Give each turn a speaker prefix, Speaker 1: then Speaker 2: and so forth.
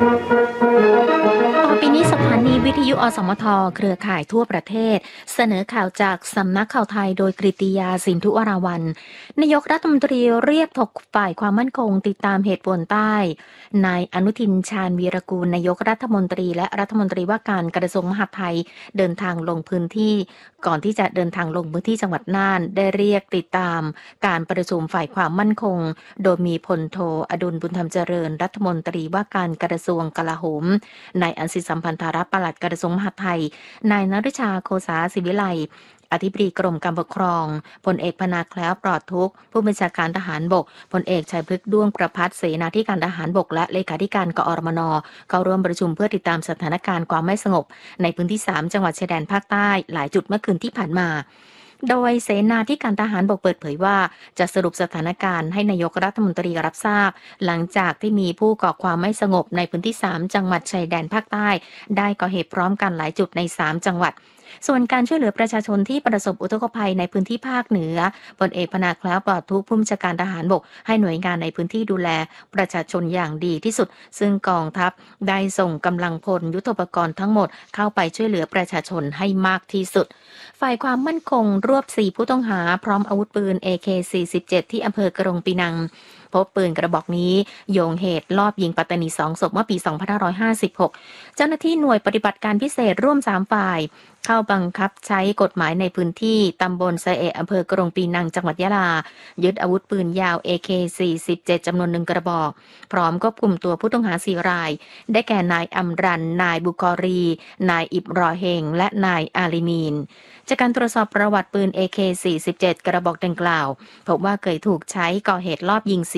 Speaker 1: ปีนี้สถานีวิทยุอสมทเครือข่ายทั่วประเทศเสนอข่าวจากสำนักข่าวไทยโดยกฤติยาสินธุวราวัลย์นายกรัฐมนตรีเรียกถกฝ่ายความมั่นคงติดตามเหตุผลใต้นายอนุทินชาญวีรกูลนายกรัฐมนตรีและรัฐมนตรีว่าการกระทรวงมหาดไทยเดินทางลงพื้นที่ก่อนที่จะเดินทางลงพื้นที่จังหวัดน่านได้เรียกติดตามการประชุมฝ่ายความมั่นคงโดยมีพลโทอดุลบุญธรรมเจริญรัฐมนตรีว่าการกระทรวงกลาโหมนายอัญสิสัมพันธารักษ์ปลัดกระทรวงมหาดไทยนายนฤชาโคสาศิวิไลอธิบดีกรมการปกครองพลเอกพนาแคล้วปลอดทุกข์ผู้บัญชาการทหารบกพลเอกชัยพฤกษ์ด้วงประภัสเสนาธิการทหารบกและเลขาธิการกอรมนเข้าร่วมประชุมเพื่อติดตามสถานการณ์ความไม่สงบในพื้นที่3จังหวัดชายแดนภาคใต้หลายจุดเมื่อคืนที่ผ่านมาโดยเสนาธิการทหารบกเปิดเผยว่าจะสรุปสถานการณ์ให้นายกรัฐมนตรีรับทราบหลังจากที่มีผู้ก่อความไม่สงบในพื้นที่3จังหวัดชายแดนภาคใต้ได้ก่อเหตุพร้อมกันหลายจุดใน3จังหวัดส่วนการช่วยเหลือประชาชนที่ประสบอุทกภัยในพื้นที่ภาคเหนือพลเอกพนาแคล้วปลอดทุกข์ผู้บัญชาการทหารบกให้หน่วยงานในพื้นที่ดูแลประชาชนอย่างดีที่สุดซึ่งกองทัพได้ส่งกำลังพลยุทโธปกรณ์ทั้งหมดเข้าไปช่วยเหลือประชาชนให้มากที่สุดฝ่ายความมั่นคงรวบ4ผู้ต้องหาพร้อมอาวุธปืน AK-47 ที่อำเภอกระงปีนังพบปืนกระบอกนี้โยงเหตุลอบยิงปัตตานี2ศพเมื่อปี2556เจ้าหน้าที่หน่วยปฏิบัติการพิเศษร่วม3ฝ่ายเข้าบังคับใช้กฎหมายในพื้นที่ตำบลไซเอะอำเภอกระงปีนังจังหวัดยะลายึดอาวุธปืนยาว AK-47 จำนวน1กระบอกพร้อมควบคุมตัวผู้ต้องหา4รายได้แก่นายอัมรันนายบุกอรีนายอิบรอเฮงและนายอาลีมีนจากการตรวจสอบประวัติปืน AK-47 กระบอกดังกล่าวพบว่าเคยถูกใช้ก่อเหตุลอบยิง